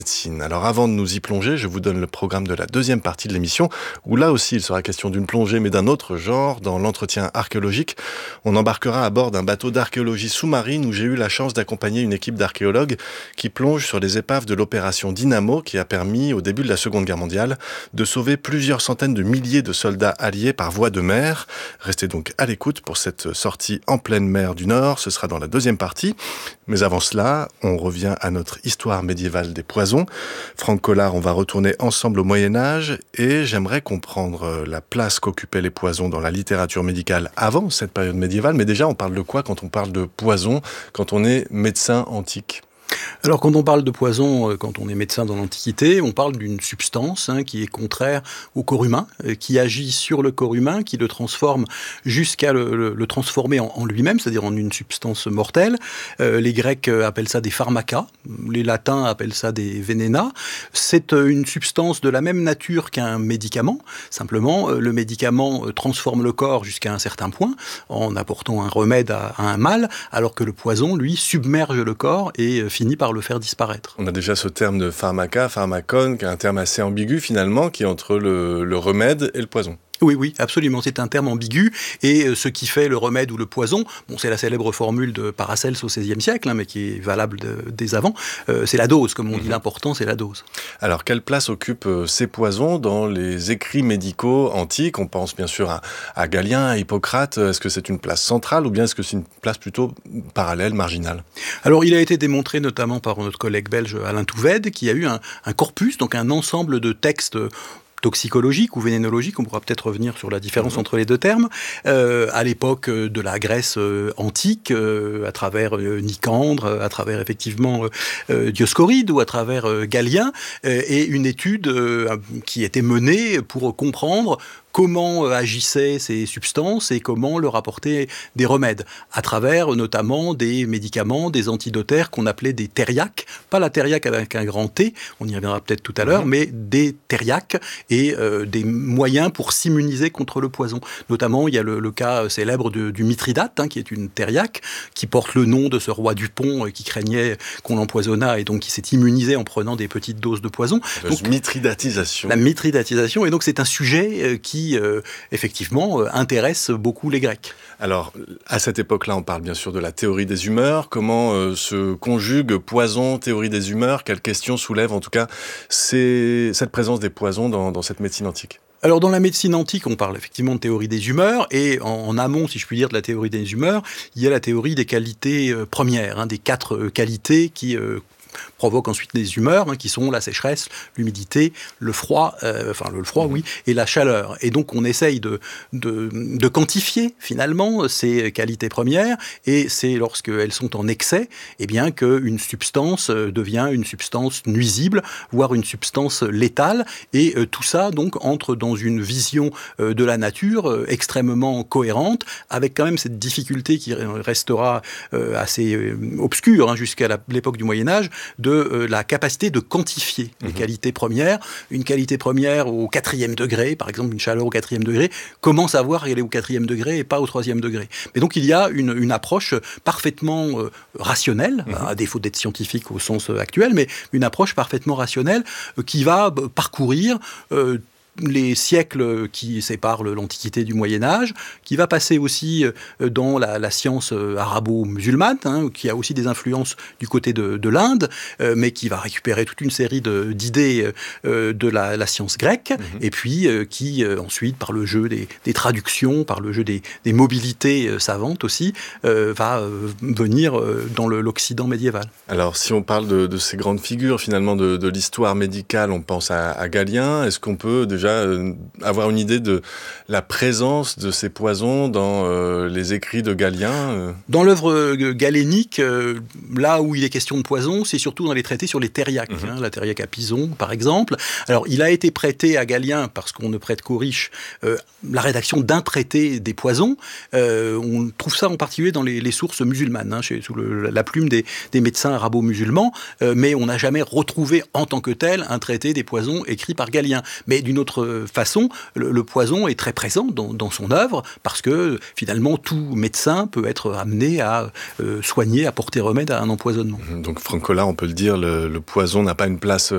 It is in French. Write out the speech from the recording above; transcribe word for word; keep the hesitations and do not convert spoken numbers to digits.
Médecine. Alors avant de nous y plonger, je vous donne le programme de la deuxième partie de l'émission, où là aussi il sera question d'une plongée, mais d'un autre genre, dans l'entretien archéologique. On embarquera à bord d'un bateau d'archéologie sous-marine où j'ai eu la chance d'accompagner une équipe d'archéologues qui plonge sur les épaves de l'opération Dynamo, qui a permis, au début de la Seconde Guerre mondiale, de sauver plusieurs centaines de milliers de soldats alliés par voie de mer. Restez donc à l'écoute pour cette sortie en pleine mer du Nord, ce sera dans la deuxième partie. Mais avant cela, on revient à notre histoire médiévale des poisons. Franck Collard, on va retourner ensemble au Moyen-Âge et j'aimerais comprendre la place qu'occupaient les poisons dans la littérature médicale avant cette période médiévale. Mais déjà, on parle de quoi quand on parle de poison, quand on est médecin antique ? Alors, quand on parle de poison, quand on est médecin dans l'Antiquité, on parle d'une substance hein, qui est contraire au corps humain, qui agit sur le corps humain, qui le transforme jusqu'à le, le, le transformer en, en lui-même, c'est-à-dire en une substance mortelle. Euh, les Grecs appellent ça des pharmacas, les Latins appellent ça des vénéna. C'est une substance de la même nature qu'un médicament. Simplement, le médicament transforme le corps jusqu'à un certain point, en apportant un remède à, à un mal, alors que le poison, lui, submerge le corps et finit par le faire disparaître. On a déjà ce terme de pharmaca, pharmacone, qui est un terme assez ambigu finalement, qui est entre le, le remède et le poison. Oui, oui, absolument. C'est un terme ambigu. Et ce qui fait le remède ou le poison, bon, c'est la célèbre formule de Paracelse au seizième siècle, hein, mais qui est valable de, dès avant, euh, c'est la dose. Comme on dit, mmh. l'important, c'est la dose. Alors, quelle place occupent euh, ces poisons dans les écrits médicaux antiques ? On pense bien sûr à, à Galien, à Hippocrate. Est-ce que c'est une place centrale ou bien est-ce que c'est une place plutôt parallèle, marginale ? Alors, il a été démontré notamment par notre collègue belge Alain Touved, qui a eu un, un corpus, donc un ensemble de textes toxicologique ou vénénologique, on pourra peut-être revenir sur la différence mmh. entre les deux termes, euh, à l'époque de la Grèce euh, antique, euh, à travers euh, Nicandre, à travers effectivement euh, Dioscoride ou à travers euh, Galien, euh, et une étude euh, qui était menée pour comprendre comment agissaient ces substances et comment leur apporter des remèdes, à travers notamment des médicaments, des antidotaires qu'on appelait des thériaques, pas la thériaque avec un grand T, on y reviendra peut-être tout à l'heure, mmh. mais des thériaques et euh, des moyens pour s'immuniser contre le poison. Notamment, il y a le, le cas célèbre de, du Mithridate, hein, qui est une thériaque, qui porte le nom de ce roi du Pont euh, qui craignait qu'on l'empoisonnât et donc qui s'est immunisé en prenant des petites doses de poison. Donc, mitridatisation. La mitridatisation, et donc c'est un sujet euh, qui qui, euh, effectivement, euh, intéresse beaucoup les Grecs. Alors, à cette époque-là, on parle bien sûr de la théorie des humeurs. Comment euh, se conjugue poison, théorie des humeurs ? Quelles questions soulève, en tout cas, c'est, cette présence des poisons dans, dans cette médecine antique ? Alors, dans la médecine antique, on parle effectivement de théorie des humeurs, et en, en amont, si je puis dire, de la théorie des humeurs, il y a la théorie des qualités euh, premières, hein, des quatre euh, qualités qui euh, provoquent ensuite des humeurs, hein, qui sont la sécheresse, l'humidité, le froid, euh, enfin le froid, mmh. oui, et la chaleur. Et donc, on essaye de, de, de quantifier, finalement, ces qualités premières, et c'est lorsqu'elles sont en excès, eh bien, qu'une substance devient une substance nuisible, voire une substance létale, et euh, tout ça, donc, entre dans une vision euh, de la nature euh, extrêmement cohérente, avec quand même cette difficulté qui restera euh, assez euh, obscure hein, jusqu'à la, l'époque du Moyen-Âge, de euh, la capacité de quantifier mmh. les qualités premières. Une qualité première au quatrième degré, par exemple une chaleur au quatrième degré, comment savoir qu'elle est au quatrième degré et pas au troisième degré ? Mais donc il y a une, une approche parfaitement euh, rationnelle, mmh. à défaut d'être scientifique au sens actuel, mais une approche parfaitement rationnelle euh, qui va euh, parcourir euh, les siècles qui séparent l'Antiquité du Moyen-Âge, qui va passer aussi dans la, la science arabo-musulmane, hein, qui a aussi des influences du côté de, de l'Inde, euh, mais qui va récupérer toute une série de, d'idées euh, de la, la science grecque, mmh. et puis euh, qui euh, ensuite, par le jeu des, des traductions, par le jeu des, des mobilités euh, savantes aussi, euh, va euh, venir euh, dans le, l'Occident médiéval. Alors, si on parle de, de ces grandes figures, finalement, de, de l'histoire médicale, on pense à, à Galien. Est-ce qu'on peut déjà euh, avoir une idée de la présence de ces poisons dans euh, les écrits de Galien euh... Dans l'œuvre euh, galénique, euh, là où il est question de poison, c'est surtout dans les traités sur les thériaques. Mmh. Hein, la thériaque à Pison, par exemple. Alors, il a été prêté à Galien, parce qu'on ne prête qu'aux riches, euh, la rédaction d'un traité des poisons. Euh, on trouve ça en particulier dans les, les sources musulmanes, hein, chez, sous le, la plume des, des médecins arabo-musulmans, euh, mais on n'a jamais retrouvé en tant que tel un traité des poisons écrit par Galien. Mais d'une autre façon, le, le poison est très présent dans, dans son œuvre, parce que finalement tout médecin peut être amené à euh, soigner, à porter remède à un empoisonnement. Donc Franck Collard, on peut le dire, le, le poison n'a pas une place